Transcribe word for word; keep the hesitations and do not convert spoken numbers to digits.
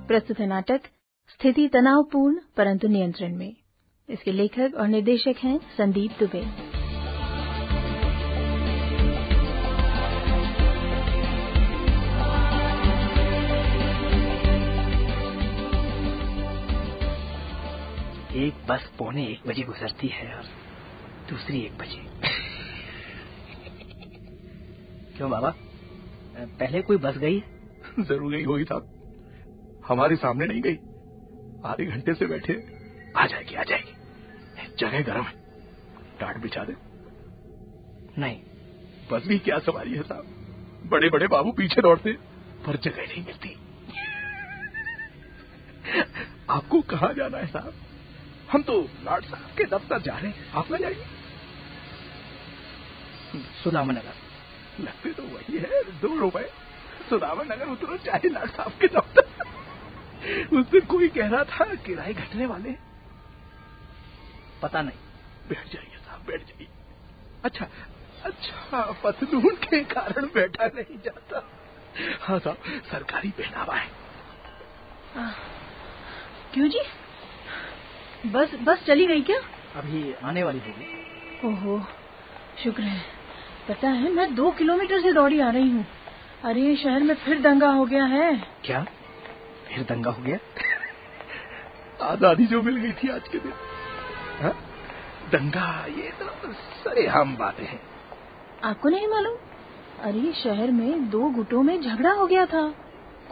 प्रस्तुत है नाटक स्थिति तनावपूर्ण परंतु नियंत्रण में। इसके लेखक और निर्देशक हैं संदीप दुबे। एक बस पौने एक बजे गुजरती है और दूसरी एक बजे। क्यों बाबा, पहले कोई बस गई? जरूर गई होगी साहब, हमारे सामने नहीं गई। आधे घंटे से बैठे। आ जाएगी आ जाएगी, जगह गर्म है, टाट बिछा दे। नहीं, बस भी क्या सवारी है साहब, बड़े बड़े बाबू पीछे दौड़ते पर जगह नहीं मिलती। आपको कहाँ जाना है साहब? हम तो लाट साहब के दफ्तर जा रहे हैं, आप ना जाइए। सुदामा नगर लगते तो वही है, दो रुपए। सुदामा नगर उतरो चाहे लाट साहब के दफ्तर। उस दिन कोई कह रहा था किराए घटने वाले। पता नहीं। बैठ जाइए साहब, बैठ जाइए। अच्छा अच्छा, पतलून के कारण बैठा नहीं जाता। हाँ साहब, सरकारी पहनावा है। क्यों जी, बस बस चली गई क्या? अभी आने वाली होगी। ओहो, शुक्र है। पता है, मैं दो किलोमीटर से दौड़ी आ रही हूँ। अरे शहर में फिर दंगा हो गया है। क्या फिर दंगा हो गया? आजादी जो मिल गई थी आज के दिन। हा? दंगा, ये तो सरेआम बातें हैं। आपको नहीं मालूम? अरे शहर में दो गुटों में झगड़ा हो गया था।